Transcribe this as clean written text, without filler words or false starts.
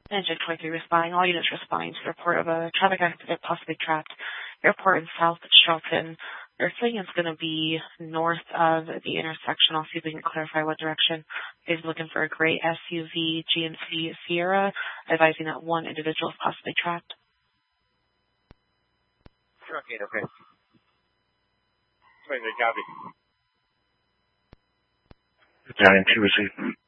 Engine 23 responding. All units responding to the report of a traffic accident possibly trapped airport in South Charleston. They're saying it's going to be north of the intersection. I'll see if we can clarify what direction. He's looking for a gray SUV GMC Sierra, advising that one individual is possibly trapped. Okay, okay. Wait, copy. Italian 2 received.